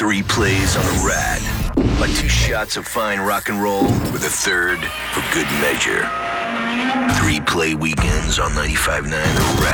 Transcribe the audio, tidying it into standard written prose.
3 plays on the rad. Like 2 shots of fine rock and roll with a third for good measure. 3 play weekends on 95.9 The Rad.